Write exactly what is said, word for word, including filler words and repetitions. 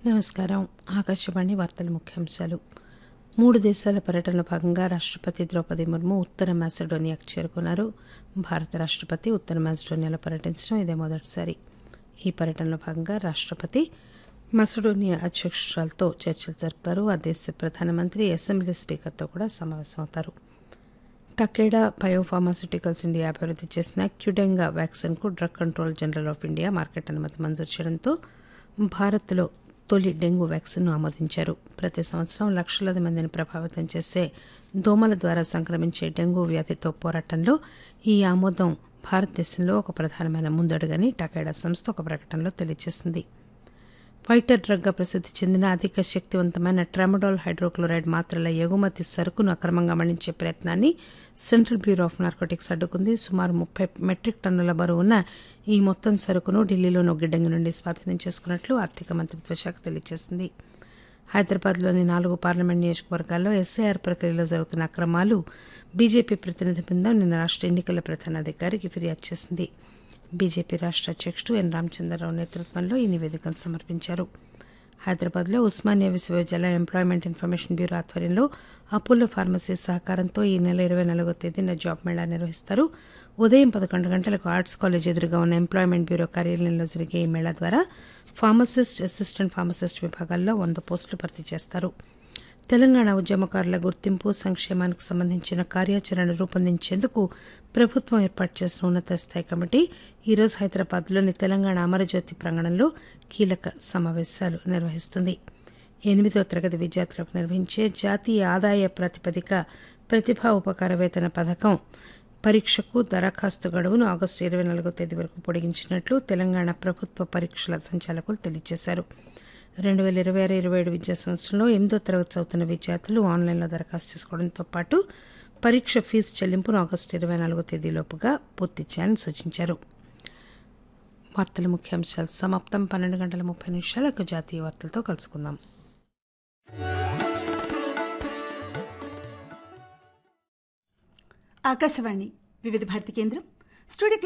నమస్కారం. ఆకాశవాణి వార్తల ముఖ్యాంశాలు. మూడు దేశాల పర్యటనలో భాగంగా రాష్టపతి ద్రౌపది ముర్ము ఉత్తర మాసిడోనియాకు చేరుకున్నారు. భారత రాష్టపతి ఉత్తర మాసిడోనియాలో పర్యటించడం ఇదే మొదటిసారి. ఈ పర్యటనలో భాగంగా రాష్టపతి మాసిడోనియా అధ్యక్షురాలతో చర్చలు జరుపుతారు. ఆ దేశ ప్రధానమంత్రి, అసెంబ్లీ స్పీకర్తో కూడా సమావేశమవుతారు. టకేడా బయోఫార్మాస్యూటికల్స్ ఇండియా అభివృద్ధి చేసిన క్యుడెంగా వ్యాక్సిన్కు drug control general of India market అనుమతి మంజూరు చేయడంతో భారత్లో తొలి డెంగూ వ్యాక్సిన్ను ఆమోదించారు. ప్రతి సంవత్సరం లక్షలాది మందిని ప్రభావితం చేసే దోమల ద్వారా సంక్రమించే డెంగూ వ్యాధితో పోరాటంలో ఈ ఆమోదం భారతదేశంలో ఒక ప్రధానమైన ముందడుగని టకేడా సంస్థ ఒక ప్రకటనలో తెలియజేసింది. ఫైటర్ డ్రగ్గా ప్రసిద్ధి చెందిన అధిక శక్తివంతమైన ట్రామడోల్ హైడ్రోక్లోరైడ్ మాత్రల ఎగుమతి సరుకును అక్రమంగా మళ్లించే ప్రయత్నాన్ని సెంట్రల్ బ్యూరో ఆఫ్ నార్కోటిక్స్ అడ్డుకుంది. సుమారు ముప్పై మెట్రిక్ టన్నుల బరువున్న ఈ మొత్తం సరుకును ఢిల్లీలోని గిడ్డంగి నుండి స్వాధీనం చేసుకున్నట్లు ఆర్థిక మంత్రిత్వ శాఖ తెలియజేసింది. హైదరాబాద్లోని నాలుగు పార్లమెంట్ నియోజకవర్గాల్లో ఎస్ఐఆర్ ప్రక్రియలో జరుగుతున్న అక్రమాలు బీజేపీ ప్రతినిధి బృందం నిన్న రాష్ట ఎన్నికల ప్రధానాధికారికి ఫిర్యాదు చేసింది. బీజేపీ రాష్ట అధ్యక్షుడు ఎన్ రామచంద్రరావు నేతృత్వంలో ఈ నివేదికను సమర్పించారు. హైదరాబాద్లో ఉస్మానియా విశ్వవిద్యాలయం ఎంప్లాయ్మెంట్ ఇన్ఫర్మేషన్ బ్యూరో ఆధ్వర్యంలో అపోలో ఫార్మసీ సహకారంతో ఈ నెల ఇరవై నాలుగో తేదీన జాబ్ మేళా నిర్వహిస్తారు. ఉదయం పదకొండు గంటలకు ఆర్ట్స్ కాలేజ్ ఎదురుగా ఉన్న ఎంప్లాయ్మెంట్ బ్యూరో కార్యాలయంలో జరిగే ఈ మేళా ద్వారా ఫార్మసిస్ట్, అసిస్టెంట్ ఫార్మసిస్ట్ విభాగాల్లో వంద పోస్టులు భర్తీ చేస్తారు. తెలంగాణ ఉద్యమకారుల గుర్తింపు, సంక్షేమానికి సంబంధించిన కార్యాచరణ రూపొందించేందుకు ప్రభుత్వం ఏర్పాటు చేసిన ఉన్నత స్థాయి కమిటీ ఈరోజు హైదరాబాద్లోని తెలంగాణ అమరజ్యోతి ప్రాంగణంలో కీలక సమావేశాలు నిర్వహిస్తుంది. ఎనిమిదో తరగతి విద్యార్థులకు నిర్వహించే జాతీయ ఆదాయ ప్రాతిపదిక ప్రతిభా ఉపకార వేతన పథకం పరీక్షకు దరఖాస్తు గడువును ఆగస్టు ఇరవై నాలుగో తేదీ వరకు పొడిగించినట్లు తెలంగాణ ప్రభుత్వ పరీక్షల సంచాలకులు తెలియజేశారు. రెండు వేల ఇరవై ఆరు ఇరవై ఏడు విద్యా సంవత్సరంలో ఎనిమిదో తరగతి చదువుతున్న విద్యార్థులు ఆన్లైన్లో దరఖాస్తు చేసుకోవడంతో పాటు పరీక్ష ఫీజు చెల్లింపును ఆగస్టు ఇరవై నాలుగో తేదీలోపుగా పూర్తి చేయాలని సూచించారు. వార్తల ముఖ్యాంశాలు సమాప్తం. పన్నెండు గంటల ముప్పై నిమిషాలకు జాతీయ వార్తలతో కలుసుకుందాం. ఆకాశవాణి వివిధ భారతి కేంద్రం స్టూడియో